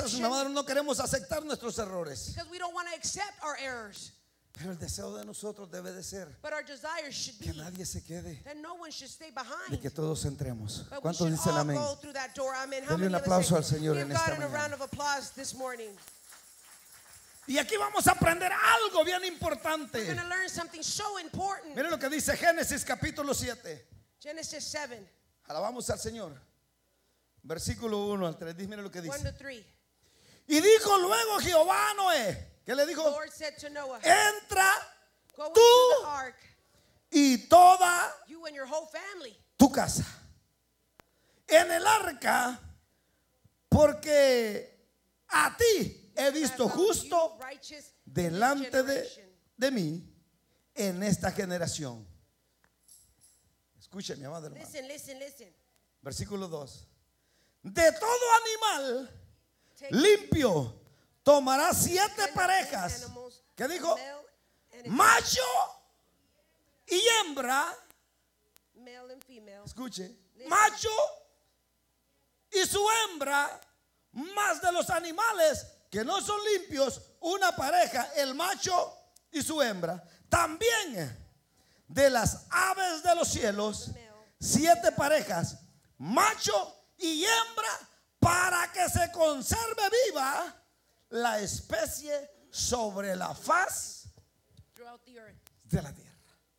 veces, mi madre, no queremos aceptar nuestros errores. Because we don't want to accept our errors. Pero el deseo de nosotros debe de ser But our desire should que be nadie se quede, that no one should stay de behind. que todos entremos. But we ¿Cuántos should dicen all amén? go through that door. Amen. How Denle un many of us aplauso say, al Señor give en God esta a mañana. round of applause this morning. Y aquí vamos a aprender algo bien We're importante. going to learn something so important. Miren lo que dice Génesis capítulo 7. Genesis 7, Alabamos al Señor. Versículo 1 al 3. Miren lo que 1 dice. to 3. Y dijo luego Jehová a Noé. ¿Qué le The dijo? Lord said to Noah, Entra go tú into the ark, y toda you and your whole family. tu casa en el arca, porque a ti he visto I found justo you righteous in this delante generation. de mí en esta generación. Escuche, mi amado hermano. Listen. Versículo 2. De todo animal Take limpio tomará 7 ten parejas. animals, ¿Qué dijo? male and Macho y hembra. male and female. Escuche. Macho y su hembra, más de los animales que no son limpios, una pareja, el macho y su hembra. También de las aves de los cielos, 7 parejas, macho y hembra, para que se conserve viva la especie sobre la faz Throughout the earth. de la tierra.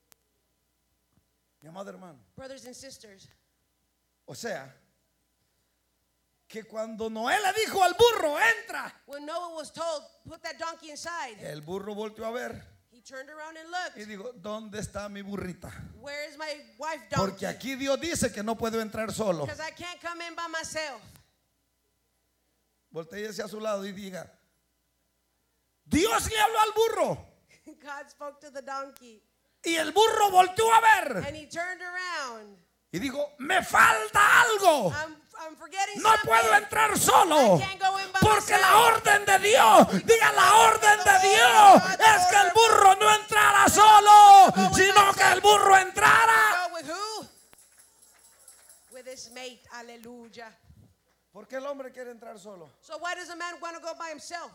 Mi amado hermano, Brothers and sisters, o sea, que cuando Noé le dijo al burro, entra, when Noah was told, put that donkey inside, el burro volteó a ver he turned around and y looked. dijo, ¿dónde está mi burrita? Where is my wife Porque donkey? aquí Dios dice que no puedo entrar solo. Because I can't come in by myself. Voltee hacia su lado y diga, Dios le habló al burro. God spoke to the donkey, Y el burro volteó a ver and he turned around. y dijo, me falta algo. I'm forgetting No something. puedo entrar solo. I can't go in by Porque myself. la orden de Dios, diga la orden de Dios, es que el burro no entrara solo, sino que el burro entrara. Go with who? With his mate. Hallelujah. ¿Por qué el hombre quiere entrar solo? So why does a man want to go by himself?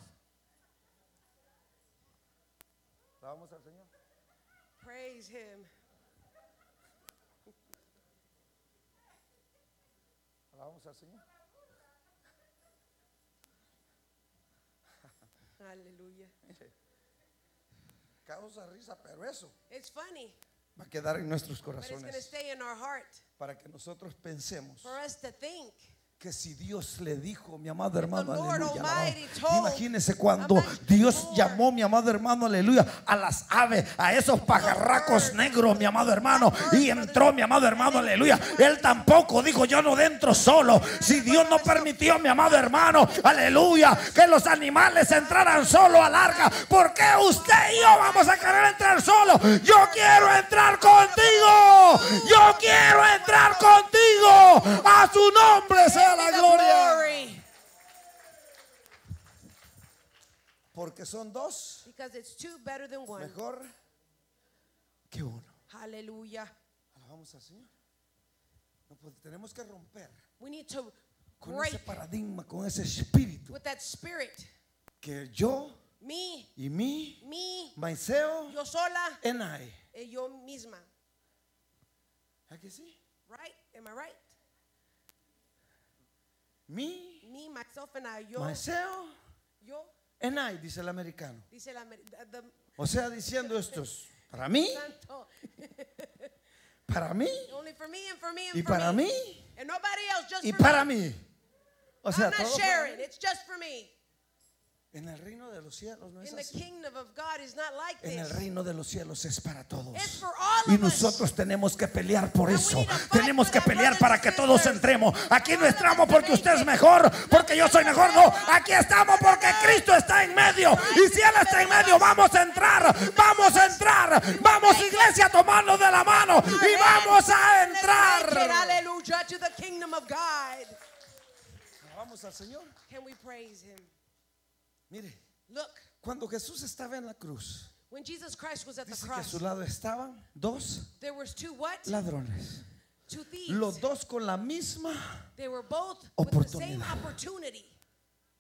Vamos al Señor. Praise him. Vamos al Señor. Hallelujah. Causa risa, pero eso It's funny, va a quedar en nuestros but it's going to corazones stay in our heart para que nosotros pensemos for us to think. que si Dios le dijo, mi amado hermano, Lord aleluya, Almighty alabado. told Imagínese cuando a man Dios before. llamó, mi amado hermano, aleluya, a las aves, a esos pajarracos negros, mi amado hermano, y entró, mi amado hermano, aleluya. Él tampoco dijo, yo no dentro solo. Si Dios no permitió, mi amado hermano, aleluya, que los animales entraran solo al arca, ¿por qué usted y yo vamos a querer entrar solo? Yo quiero entrar contigo. Yo quiero entrar contigo. A su nombre sea la The gloria. glory. Porque son dos Because it's two better than one. mejor que uno. Hallelujah. Alabamos al Señor. No, pues tenemos que romper We need to con break ese paradigma, con ese espíritu with that spirit. que yo Me, y mí, me, myself, yo sola, and I. yo misma. ¿A que sí? Right? Am I right? Me, Me, myself, and I. Yo, myself, yo, and I, dice el americano. dice the O sea, diciendo estos, para mí, santo. para mí, Only for me and for me and y for para me. mí, And nobody else, just y for para me. mí. O sea, I'm not todo para sharing. mí. It's just for me. En el reino de los cielos no es In the así. kingdom of God is not like En el this. reino de los cielos es para todos. It's for all Y of us. nosotros tenemos que pelear por And we eso. need to fight Tenemos for que that, pelear brothers para and que todos sisters. entremos. Aquí no All of entramos us porque to usted es make it. mejor, porque yo soy mejor. No, aquí estamos porque Cristo está en medio. Y si Él está en medio, vamos a entrar. Vamos a entrar. Vamos, iglesia, a tomarnos de la mano y vamos a Let's make it, entrar. hallelujah, to the kingdom of God. Vamos al Señor. Can we praise him? Mire, Look, cuando Jesús estaba en la cruz, when Jesus Christ was at the dice que a cross, su lado estaban dos there was two what? ladrones. Two thieves. Los dos con la misma They were both with the same oportunidad. opportunity.